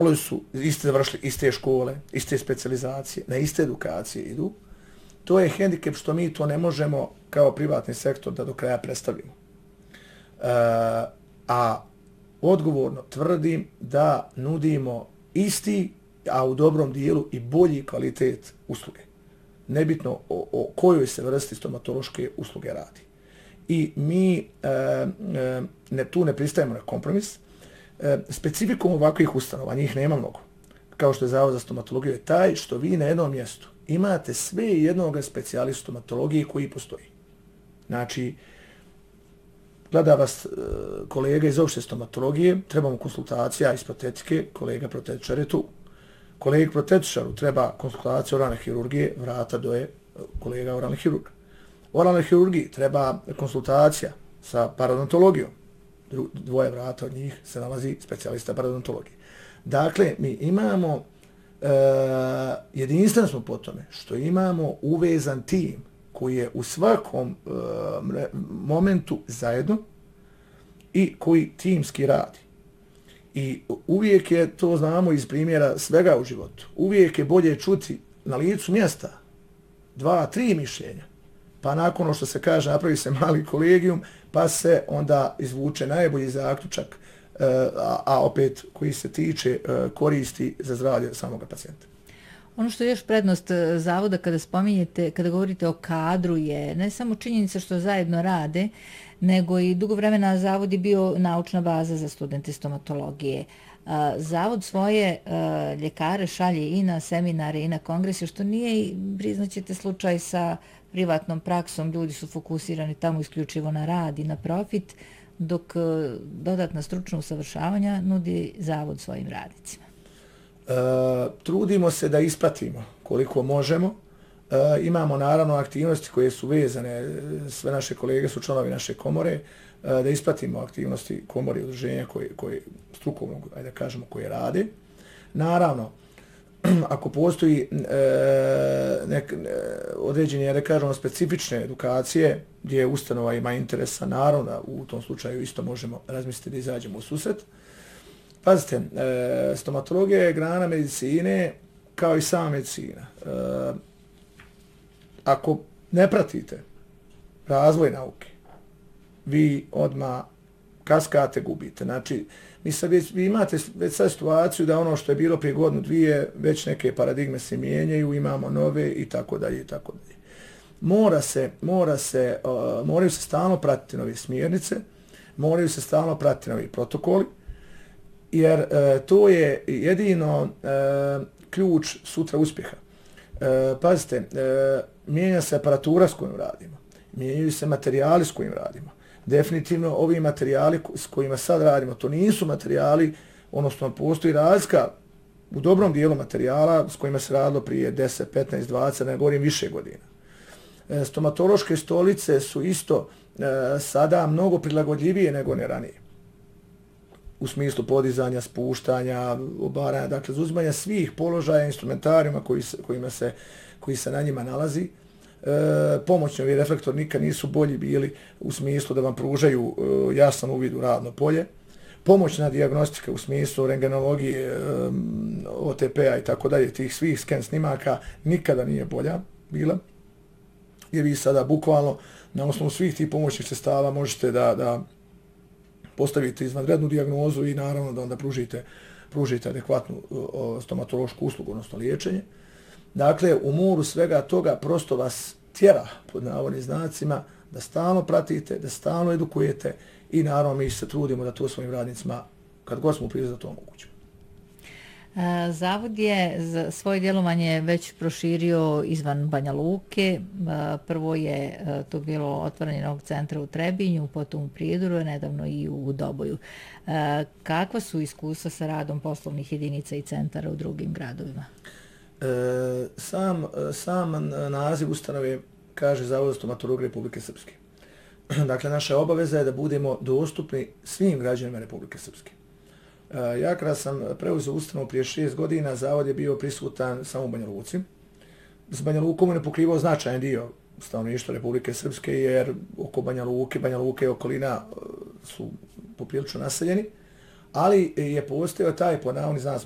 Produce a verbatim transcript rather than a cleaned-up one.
su iste završili iste škole, iste specijalizacije, na iste edukacije idu. To je hendikep što mi to ne možemo kao privatni sektor da do kraja predstavimo. E, a odgovorno tvrdim da nudimo isti, a u dobrom dijelu i bolji kvalitet usluge. Nebitno o, o kojoj se vrsti stomatološke usluge radi. I mi e, e, ne, tu ne pristajemo na kompromis. E, specifikum ovakvih ustanova, njih nema mnogo, kao što je Zavod za stomatologiju, je taj što vi na jednom mjestu imate sve jednog specijalistu stomatologije koji postoji. Znači, gleda vas e, kolega iz opšte stomatologije, treba mu konsultacija iz protetike, kolega protetičar je tu. Kolegi protetičaru treba konsultacija oralne hirurgije, vrata doje kolega oralni hirurg. Oralnoj hirurgiji treba konsultacija sa parodontologijom. Dvoje vrata od njih se nalazi specijalista parodontologije. Dakle, mi imamo, e, jedinstven smo po tome, što imamo uvezan tim koji je u svakom e, momentu zajedno i koji timski radi. I uvijek je, to znamo iz primjera svega u životu, uvijek je bolje čuti na licu mjesta dva, tri mišljenja, pa nakon što se kaže napravi se mali kolegijum, pa se onda izvuče najbolji zaključak, a, a opet koji se tiče koristi za zdravlje samog pacijenta. Ono što je još prednost zavoda kada spominjete, kada govorite o kadru je ne samo činjenica što zajedno rade, nego i dugo vremena zavod je bio naučna baza za studente stomatologije. Zavod svoje ljekare šalje i na seminare i na kongrese, što nije, priznaćete, slučaj sa privatnom praksom. Ljudi su fokusirani tamo isključivo na rad i na profit, dok dodatna stručna usavršavanja nudi zavod svojim radnicima. E, trudimo se da ispratimo koliko možemo. E, imamo naravno aktivnosti koje su vezane, sve naše kolege su članovi naše komore, e, da ispratimo aktivnosti komore i udruženja koje, koje strukovnog, ajde da kažemo, koje rade. Naravno, ako postoji e, nek, ne, određenje, da kažemo, specifične edukacije gdje ustanova ima interesa, naravno u tom slučaju isto možemo razmisliti da izađemo u susret. Pazite, e, stomatologija je grana medicine kao i sama medicina. E, ako ne pratite razvoj nauke, vi odmah kaskate, gubite. Znači, mi, sad već, vi imate već sad situaciju da ono što je bilo prije godinu, dvije, već neke paradigme se mijenjaju, imamo nove i tako dalje i tako dalje. Mora se, mora se, uh, moraju se stalno pratiti nove smjernice, moraju se stalno pratiti novi protokoli, jer uh, to je jedino uh, ključ sutra uspjeha. Uh, pazite, uh, mijenja se aparatura s kojom radimo, mijenjaju se materijali s kojim radimo. Definitivno ovi materijali s kojima sad radimo, to nisu materijali, odnosno postoji razlika u dobrom dijelu materijala s kojima se radilo prije deset, petnaest, dvadeset, ne govorim više godina. E, stomatološke stolice su isto e, sada mnogo prilagodljivije nego ne ranije. U smislu podizanja, spuštanja, obaranja, dakle zauzimanja svih položaja, instrumentarijuma koji se, kojima se, koji se na njima nalazi. E, pomoćni ovi reflektori nikad nisu bolji bili u smislu da vam pružaju e, jasan uvid u radno polje. Pomoćna dijagnostika u smislu rengenologije, e, O T P-a i tako dalje, tih svih sken snimaka nikada nije bolja bila. Jer vi sada bukvalno na osnovu svih tih pomoćnih sredstava možete da, da postavite izvanrednu dijagnozu i naravno da onda pružite, pružite adekvatnu o, stomatološku uslugu, odnosno liječenje. Dakle, u moru svega toga prosto vas tjera, pod navodnim znacima, da stalno pratite, da stalno edukujete i naravno mi se trudimo da to svojim radnicima, kad god smo u prilici, da to omogućimo. Zavod je za svoje djelovanje već proširio izvan Banja Luke. Prvo je to bilo otvaranje novog centra u Trebinju, potom u Prijedoru, nedavno i u Doboju. Kakva su iskustva sa radom poslovnih jedinica i centara u drugim gradovima? E, sam, sam naziv ustanove kaže Zavod za stomatologiju Republike Srpske. Dakle, naša obaveza je da budemo dostupni svim građanima Republike Srpske. E, ja kada sam preuzeo ustanovu prije šest godina, Zavod je bio prisutan samo u Banja Luci. S Banja Lukom je ne pokrivao značajan dio stanovništva Republike Srpske, jer oko Banja Luke, Banja Luke i okolina su poprilično naseljeni, ali je postojao taj, po navodnim znacima,